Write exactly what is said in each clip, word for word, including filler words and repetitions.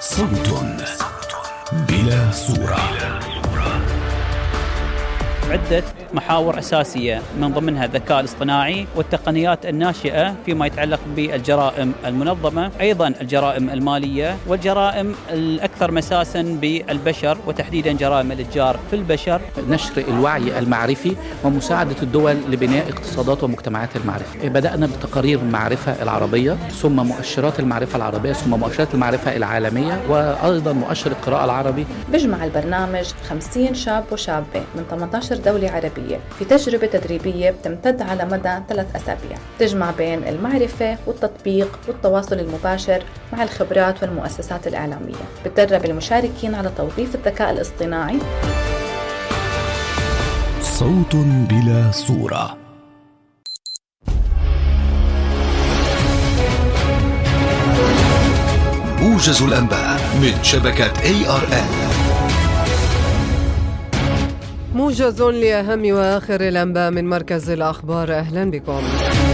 صوت بلا صورة. عدة محاور أساسية من ضمنها الذكاء الاصطناعي والتقنيات الناشئة فيما يتعلق بالجرائم المنظمة، أيضا الجرائم المالية والجرائم الأكثر مساسا بالبشر وتحديدا جرائم الإتجار في البشر. نشر الوعي المعرفي ومساعدة الدول لبناء اقتصادات ومجتمعات المعرفة. بدأنا بتقارير المعرفة العربية، ثم مؤشرات المعرفة العربية، ثم مؤشرات المعرفة العالمية، وأيضا مؤشر القراءة العربي. بيجمع البرنامج خمسين شاب وشابة من ثمانية عشر دولة عربية في تجربة تدريبية بتمتد على مدى ثلاث أسابيع، تجمع بين المعرفة والتطبيق والتواصل المباشر مع الخبرات والمؤسسات الإعلامية. بتدرب المشاركين على توظيف الذكاء الاصطناعي. صوت بلا صورة. موجز الأنباء من شبكة إيه آر إل. موجز لأهم وآخر الأنباء من مركز الأخبار. أهلا بكم.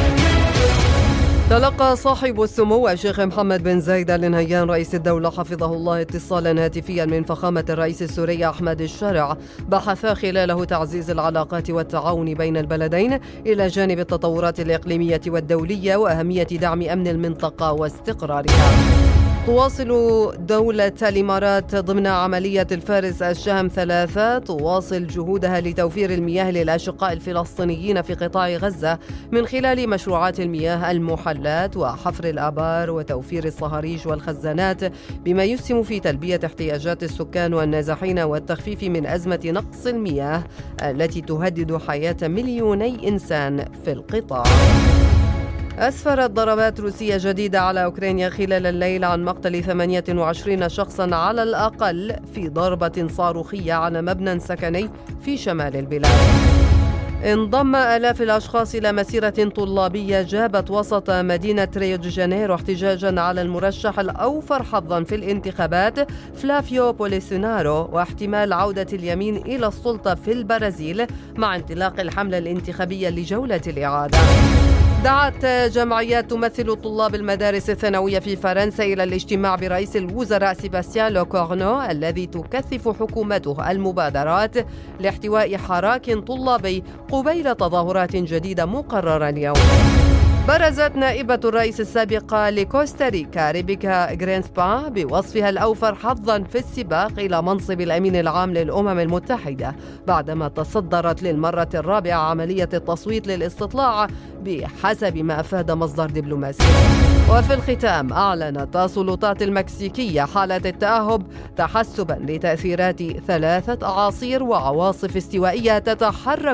تلقى صاحب السمو الشيخ محمد بن زايد آل نهيان رئيس الدولة حفظه الله اتصالا هاتفيا من فخامة الرئيس السوري أحمد الشرع، بحث خلاله تعزيز العلاقات والتعاون بين البلدين إلى جانب التطورات الإقليمية والدولية وأهمية دعم أمن المنطقة واستقرارها. تواصل دولة الإمارات ضمن عملية الفارس الشهم ثلاثة تواصل جهودها لتوفير المياه للأشقاء الفلسطينيين في قطاع غزة من خلال مشروعات المياه المحلات وحفر الآبار وتوفير الصهاريج والخزانات، بما يسهم في تلبية احتياجات السكان والنازحين والتخفيف من أزمة نقص المياه التي تهدد حياة مليوني إنسان في القطاع. أسفرت ضربات روسية جديدة على أوكرانيا خلال الليل عن مقتل ثمانية وعشرين شخصاً على الأقل في ضربة صاروخية على مبنى سكني في شمال البلاد. انضم آلاف الأشخاص إلى مسيرة طلابية جابت وسط مدينة ريو دي جانيرو احتجاجاً على المرشح الأوفر حظاً في الانتخابات فلافيو بوليسونارو، واحتمال عودة اليمين إلى السلطة في البرازيل مع انطلاق الحملة الانتخابية لجولة الإعادة. دعت جمعيات تمثل طلاب المدارس الثانوية في فرنسا إلى الاجتماع برئيس الوزراء سيباستيان لوكورنو الذي تكثف حكومته المبادرات لاحتواء حراك طلابي قبيل تظاهرات جديدة مقررة اليوم. برزت نائبة الرئيس السابقة لكوستاريكا ريبيكا غرينسبان بوصفها الأوفر حظاً في السباق إلى منصب الأمين العام للأمم المتحدة بعدما تصدرت للمرة الرابعة عملية التصويت للاستطلاع بحسب ما أفاد مصدر دبلوماسي. وفي الختام، أعلنت السلطات المكسيكية حالة التأهب تحسباً لتأثيرات ثلاثة أعاصير وعواصف استوائية تتحرك